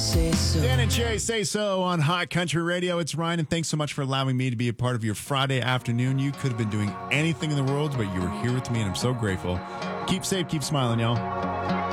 Dan and Jay Say So on Hot Country Radio. It's Ryan, and thanks so much for allowing me to be a part of your Friday afternoon. You could have been doing anything in the world, but you were here with me, and I'm so grateful. Keep safe, keep smiling, y'all.